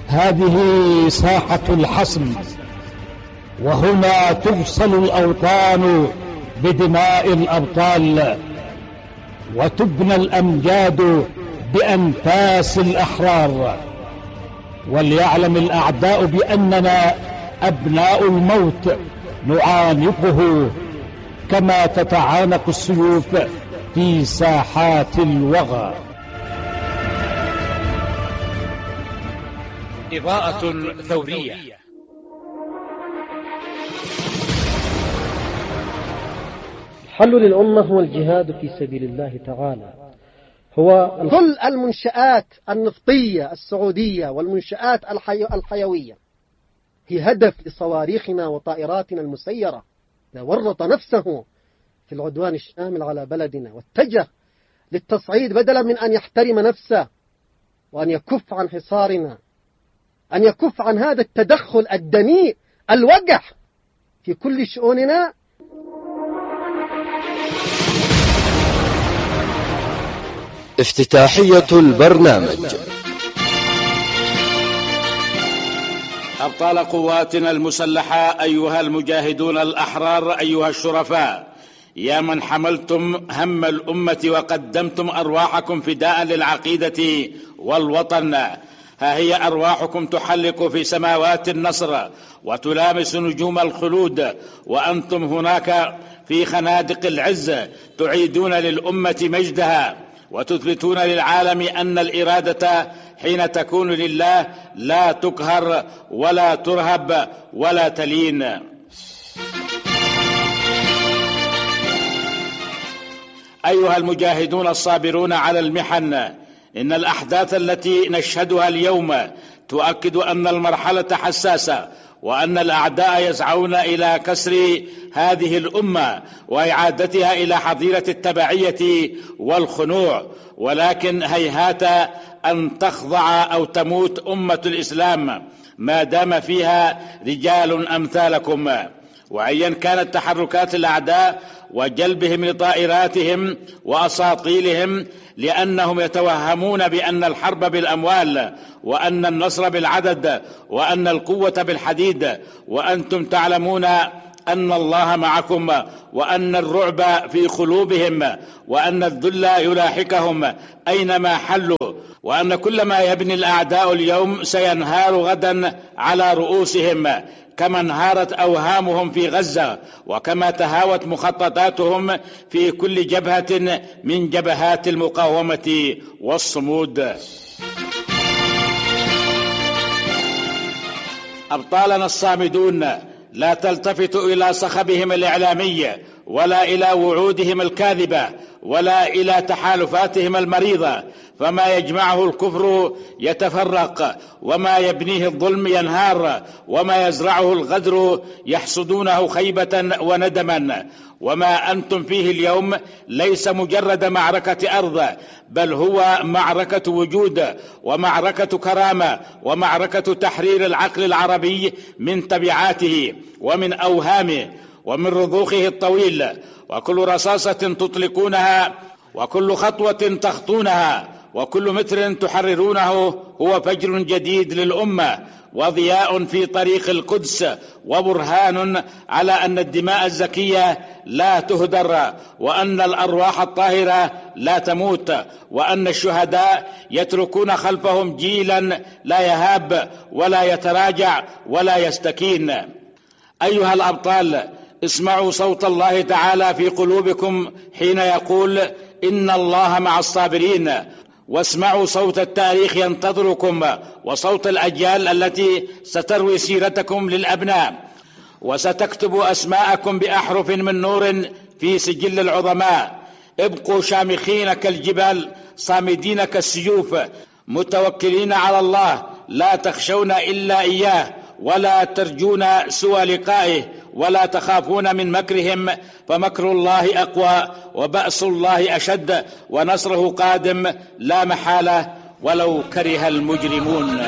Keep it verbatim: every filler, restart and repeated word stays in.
هذه ساحة الحسم، وهنا تغسل الأوطان بدماء الأبطال، وتبنى الأمجاد بأنفاس الأحرار. وليعلم الأعداء بأننا أبناء الموت نعانقه كما تتعانق السيوف في ساحات الوغى. إضاءة ثورية. الحل للأمة هو الجهاد في سبيل الله تعالى. هو كل المنشآت النفطية السعودية والمنشآت الحي... الحيوية هي هدف لصواريخنا وطائراتنا المسيرة. إذا ورط نفسه في العدوان الشامل على بلدنا واتجه للتصعيد بدلا من أن يحترم نفسه وأن يكف عن حصارنا، أن يكف عن هذا التدخل الدنيء الوقح في كل شؤوننا. افتتاحية البرنامج. أبطال قواتنا المسلحة، أيها المجاهدون الأحرار، أيها الشرفاء، يا من حملتم هم الأمة وقدمتم أرواحكم فداء للعقيدة والوطن، ها هي أرواحكم تحلق في سماوات النصر وتلامس نجوم الخلود، وأنتم هناك في خنادق العز تعيدون للأمة مجدها وتثبتون للعالم أن الإرادة حين تكون لله لا تقهر ولا ترهب ولا تلين. أيها المجاهدون الصابرون على المحن، إن الأحداث التي نشهدها اليوم تؤكد أن المرحلة حساسة، وأن الأعداء يسعون إلى كسر هذه الأمة وإعادتها إلى حظيرة التبعية والخنوع، ولكن هيهات أن تخضع أو تموت أمة الإسلام ما دام فيها رجال أمثالكم. وأيا كانت تحركات الأعداء وجلبهم لطائراتهم وأساطيلهم، لأنهم يتوهمون بأن الحرب بالأموال، وأن النصر بالعدد، وأن القوة بالحديد، وأنتم تعلمون أن الله معكم، وأن الرعب في قلوبهم، وأن الذل يلاحقهم أينما حلوا، وأن كل ما يبني الأعداء اليوم سينهار غدا على رؤوسهم، كما انهارت أوهامهم في غزة، وكما تهاوت مخططاتهم في كل جبهة من جبهات المقاومة والصمود. أبطالنا الصامدون، لا تلتفتوا إلى صخبهم الإعلامي، ولا إلى وعودهم الكاذبة، ولا إلى تحالفاتهم المريضة، فما يجمعه الكفر يتفرق، وما يبنيه الظلم ينهار، وما يزرعه الغدر يحصدونه خيبة وندما. وما أنتم فيه اليوم ليس مجرد معركة أرض، بل هو معركة وجود، ومعركة كرامة، ومعركة تحرير العقل العربي من تبعاته ومن أوهامه ومن رضوخه الطويل. وكل رصاصة تطلقونها، وكل خطوة تخطونها، وكل متر تحررونه هو فجر جديد للأمة، وضياء في طريق القدس، وبرهان على أن الدماء الزكية لا تهدر، وأن الأرواح الطاهرة لا تموت، وأن الشهداء يتركون خلفهم جيلا لا يهاب ولا يتراجع ولا يستكين. أيها الأبطال، اسمعوا صوت الله تعالى في قلوبكم حين يقول إن الله مع الصابرين، واسمعوا صوت التاريخ ينتظركم، وصوت الأجيال التي ستروي سيرتكم للأبناء، وستكتب أسماءكم بأحرف من نور في سجل العظماء. ابقوا شامخين كالجبال، صامدين كالسيوف، متوكلين على الله، لا تخشون إلا إياه، ولا ترجون سوى لقائه، ولا تخافون من مكرهم، فمكر الله أقوى، وبأس الله أشد، ونصره قادم لا محالة ولو كره المجرمون.